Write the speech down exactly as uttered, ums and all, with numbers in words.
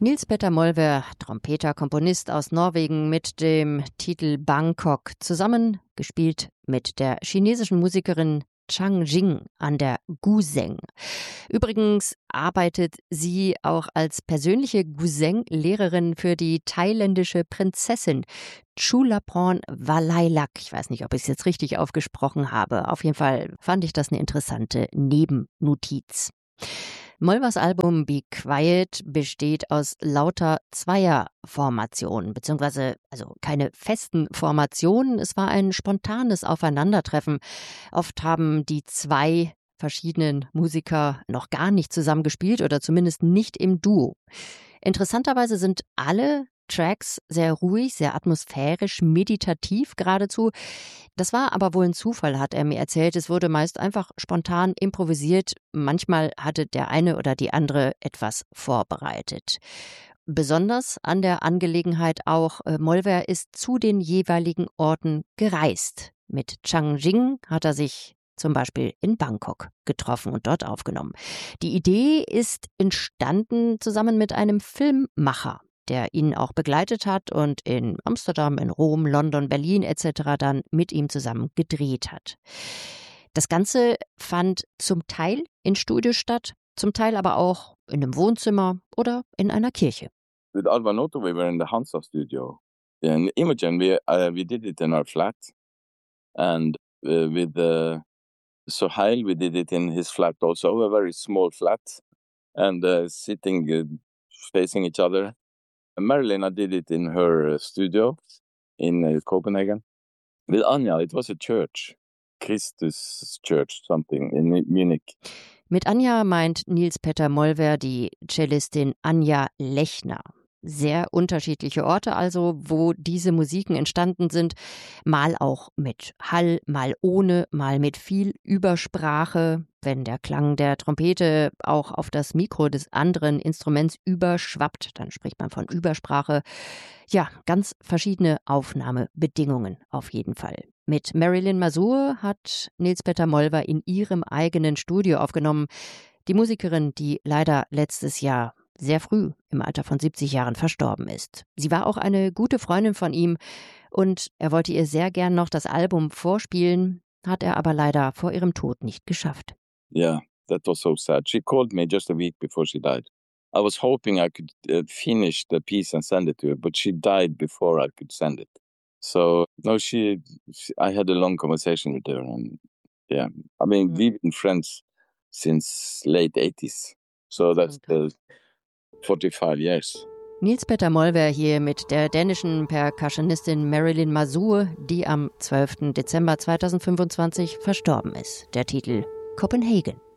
Nils Petter Molvær, Trompeter, Komponist aus Norwegen mit dem Titel Bangkok, zusammen gespielt mit der chinesischen Musikerin Chang Jing an der Guzheng. Übrigens arbeitet sie auch als persönliche Guzheng-Lehrerin für die thailändische Prinzessin Chulapon Valaylak. Ich weiß nicht, ob ich es jetzt richtig aufgesprochen habe. Auf jeden Fall fand ich das eine interessante Nebennotiz. Molværs Album Be Quiet besteht aus lauter Zweierformationen, beziehungsweise also keine festen Formationen. Es war ein spontanes Aufeinandertreffen. Oft haben die zwei verschiedenen Musiker noch gar nicht zusammen gespielt oder zumindest nicht im Duo. Interessanterweise sind alle Tracks sehr ruhig, sehr atmosphärisch, meditativ geradezu. Das war aber wohl ein Zufall, hat er mir erzählt. Es wurde meist einfach spontan improvisiert. Manchmal hatte der eine oder die andere etwas vorbereitet. Besonders an der Angelegenheit auch, äh, Molvær ist zu den jeweiligen Orten gereist. Mit Chang Jing hat er sich zum Beispiel in Bangkok getroffen und dort aufgenommen. Die Idee ist entstanden zusammen mit einem Filmmacher, der ihn auch begleitet hat und in Amsterdam, in Rom, London, Berlin et cetera dann mit ihm zusammen gedreht hat. Das Ganze fand zum Teil in Studios statt, zum Teil aber auch in einem Wohnzimmer oder in einer Kirche. With Alvar Noto, we were in the Hansa studio. In Imogen, we, uh, we did it in our flat. And uh, with uh, Sohail, we did it in his flat also, a very small flat. And uh, sitting, uh, facing each other. Marilyn, I did it in her studio in uh, Copenhagen. With Anja, it was a church, Christus Church, something in Munich. Mit Anja meint Nils Petter Molvær die Cellistin Anja Lechner. Sehr unterschiedliche Orte also, wo diese Musiken entstanden sind. Mal auch mit Hall, mal ohne, mal mit viel Übersprache. Wenn der Klang der Trompete auch auf das Mikro des anderen Instruments überschwappt, dann spricht man von Übersprache. Ja, ganz verschiedene Aufnahmebedingungen auf jeden Fall. Mit Marilyn Mazur hat Nils Petter Molvær in ihrem eigenen Studio aufgenommen. Die Musikerin, die leider letztes Jahr sehr früh im Alter von siebzig Jahren verstorben ist. Sie war auch eine gute Freundin von ihm und er wollte ihr sehr gern noch das Album vorspielen, hat er aber leider vor ihrem Tod nicht geschafft. Yeah, that was so sad. She called me just a week before she died. I was hoping I could uh, finish the piece and send it to her, but she died before I could send it. So, no, she, she I had a long conversation with her and yeah, I mean, mm. we've been friends since late eighties. So that's the forty-five years. Nils Petter Molvær hier mit der dänischen Percussionistin Marilyn Mazur, die am zwölften Dezember zweitausendfünfundzwanzig verstorben ist. Der Titel Copenhagen.